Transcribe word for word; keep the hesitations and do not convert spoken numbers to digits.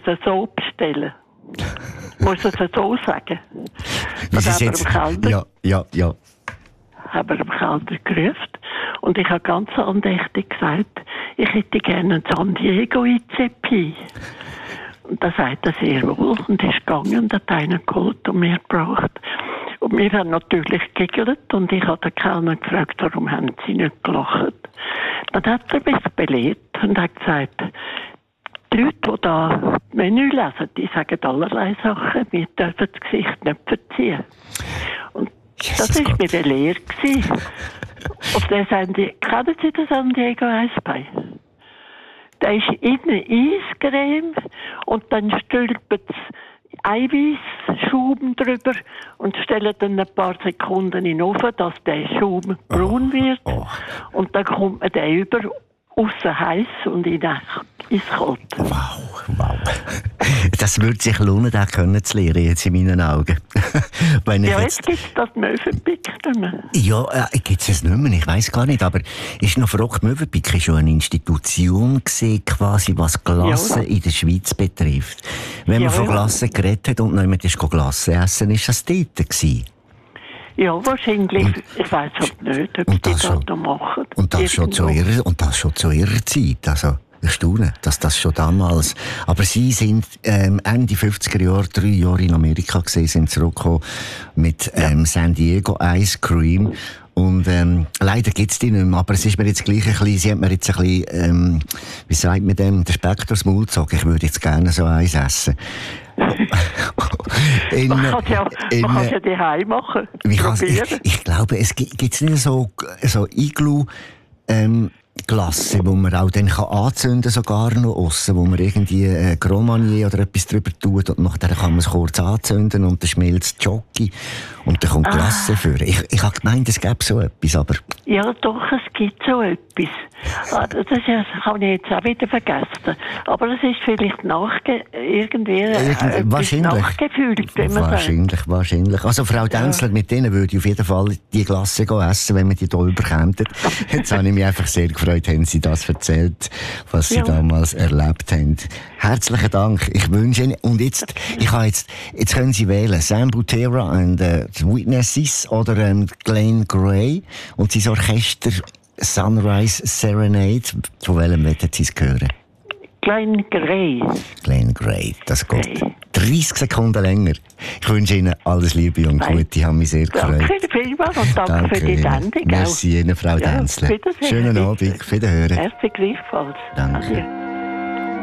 es so bestellen. Muss ich es so sagen? Wie Sie jetzt... Ja, ja, ja. Haben wir im Keller gerufen und ich habe ganz andächtig gesagt, ich hätte gerne einen San Diego I C P. Und da sagt er sehr wohl und ist gegangen und hat einen geholt und mir gebracht. Und wir haben natürlich gegelt und ich habe den Kellner gefragt, warum haben sie nicht gelacht. Dann hat er mich belehrt und hat gesagt, die Leute, die da das Menü lesen, die sagen allerlei Sachen, wir dürfen das Gesicht nicht verziehen. Und das war mir eine Lehre. Und der San Diego, kennen Sie den San Diego Eisbein? Der ist innen Eiscreme und dann stülpt Eiweißschaum drüber und stellen dann ein paar Sekunden in den Ofen, dass der Schaum braun wird. Oh, oh. Und dann kommt man den über, aussen heiß und innen eiskalt. Wow, wow. Das würde sich lohnen, das können zu lernen, jetzt in meinen Augen. Wenn ja, jetzt gibt es das Möwenpick nicht mehr. Ja, äh, gibt es nicht mehr, ich weiss gar nicht, aber ist noch verrückt, Möwenpick war schon eine Institution gewesen, quasi, was Glasse ja. in der Schweiz betrifft. Wenn ja, man von ja. Glasse geredet hat und niemand ist Glasse essen, ist das dort gewesen. Ja, wahrscheinlich. Und, ich weiss halt nicht, ob die das schon, noch machen. Und das, schon zu ihrer, und das schon zu ihrer Zeit, also... Erstaunen, dass das schon damals... Aber sie sind ähm, Ende fünfziger Jahre, drei Jahre in Amerika gesehen, sind zurückgekommen mit ähm, San Diego Ice Cream. Und ähm, leider gibt es die nicht mehr, aber es ist mir jetzt gleich ein bisschen... Sie hat mir jetzt ein bisschen, ähm, wie sagt man dem, den Speck durchs Maul gezogen. Ich würde jetzt gerne so eins essen. in, man kann ja, in, man kann ja daheim machen. Ich, ich glaube, es gibt es nicht so, so Iglu... Ähm, Glasse, wo man auch dann kann anzünden kann, sogar noch aussen, wo man irgendwie äh, Grand Marnier oder etwas drüber tut und nachher kann man es kurz anzünden und dann schmilzt Jockey und dann kommt ah. Glasse für. Ich, ich habe gemeint, es gäbe so etwas, aber... Ja, doch, es gibt so etwas. Das, ist, das habe ich jetzt auch wieder vergessen. Aber es ist vielleicht nachge irgendwie äh, wahrscheinlich. nachgefühlt, wenn man Wahrscheinlich, sagt. wahrscheinlich. Also Frau Denzler, ja. Mit denen würde ich auf jeden Fall die Glasse essen, wenn wir die hier überkämen. Jetzt habe ich mich einfach sehr gefreut, haben Sie das erzählt, was Sie ja. damals erlebt haben. Herzlichen Dank. Ich wünsche Ihnen, und jetzt, ich habe jetzt, jetzt können Sie wählen, Sam Butera und äh, Witnesses oder ähm, Glenn Gray und sein Orchester Sunrise Serenade. Von welchem wollen Sie es hören? Glenn Gray. Glenn Gray, das geht Gray. dreißig Sekunden länger. Ich wünsche Ihnen alles Liebe und Gute. Ich habe mich sehr gefreut. Danke vielmals und danke, danke für die Sendung. Merci Ihnen, Frau ja, Denzler. Schönen Abend, auf Wiederhören. Herzlich gleichfalls. Danke. Adieu.